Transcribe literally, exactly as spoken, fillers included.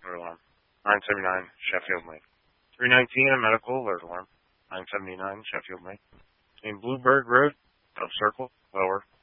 alert alarm. nine seventy-nine, Sheffield Lake. three nineteen, a medical alert alarm. nine seventy-nine, Sheffield Lake. In Bluebird Road, Dove Circle, lower,